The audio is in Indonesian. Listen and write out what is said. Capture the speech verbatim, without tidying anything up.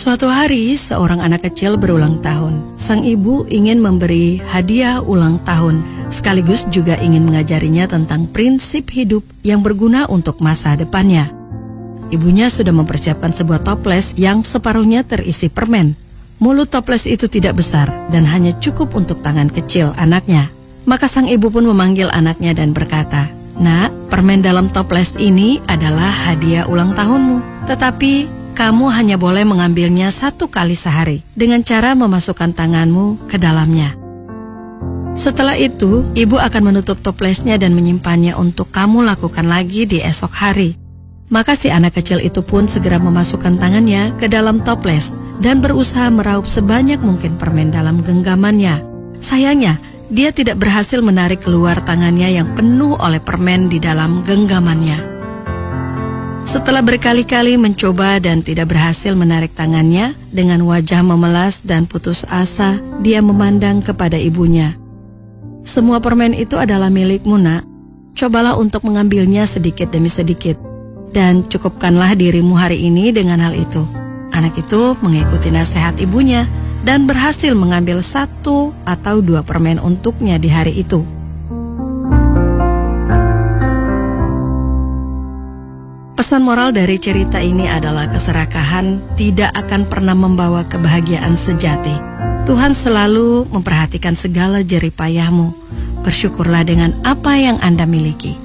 Suatu hari, seorang anak kecil berulang tahun. Sang ibu ingin memberi hadiah ulang tahun, sekaligus juga ingin mengajarinya tentang prinsip hidup yang berguna untuk masa depannya. Ibunya sudah mempersiapkan sebuah toples yang separuhnya terisi permen. Mulut toples itu tidak besar dan hanya cukup untuk tangan kecil anaknya. Maka sang ibu pun memanggil anaknya dan berkata, "Nak, permen dalam toples ini adalah hadiah ulang tahunmu. Tetapi kamu hanya boleh mengambilnya satu kali sehari dengan cara memasukkan tanganmu ke dalamnya. Setelah itu, ibu akan menutup toplesnya dan menyimpannya untuk kamu lakukan lagi di esok hari." Maka si anak kecil itu pun segera memasukkan tangannya ke dalam toples dan berusaha meraup sebanyak mungkin permen dalam genggamannya. Sayangnya, dia tidak berhasil menarik keluar tangannya yang penuh oleh permen di dalam genggamannya. Setelah berkali-kali mencoba dan tidak berhasil menarik tangannya, dengan wajah memelas dan putus asa, dia memandang kepada ibunya. "Semua permen itu adalah milikmu, Nak. Cobalah untuk mengambilnya sedikit demi sedikit, dan cukupkanlah dirimu hari ini dengan hal itu." Anak itu mengikuti nasihat ibunya dan berhasil mengambil satu atau dua permen untuknya di hari itu. Pesan moral dari cerita ini adalah keserakahan tidak akan pernah membawa kebahagiaan sejati. Tuhan selalu memperhatikan segala jerih payahmu. Bersyukurlah dengan apa yang Anda miliki.